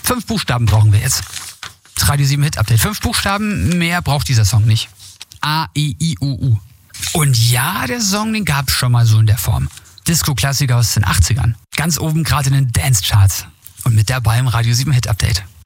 5 Buchstaben brauchen wir jetzt. Das Radio 7 Hit Update. 5 Buchstaben, mehr braucht dieser Song nicht. A, I, I, U, U. Und ja, der Song, den gab's schon mal so in der Form. Disco-Klassiker aus den 80ern. Ganz oben gerade in den Dance-Charts. Und mit dabei im Radio 7 Hit Update.